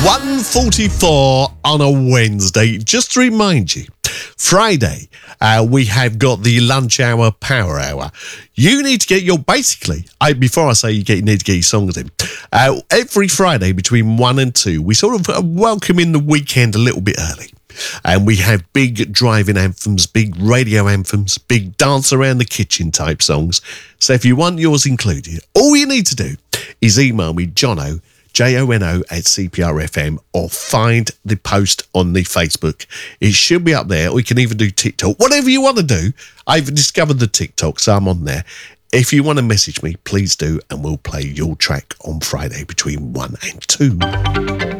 1:44 on a Wednesday. Just to remind you, Friday, we have got the lunch hour, power hour. You need to get your, before I say you need to get your songs in, every Friday between 1 and 2, we sort of welcome in the weekend a little bit early. And we have big driving anthems, big radio anthems, big dance around the kitchen type songs. So if you want yours included, all you need to do is email me, Jono, Jono at CPRFM, or find the post on the Facebook. It should be up there, or you can even do TikTok. Whatever you want to do. I've discovered the TikTok, so I'm on there. If you want to message me, please do, and we'll play your track on Friday between 1 and 2.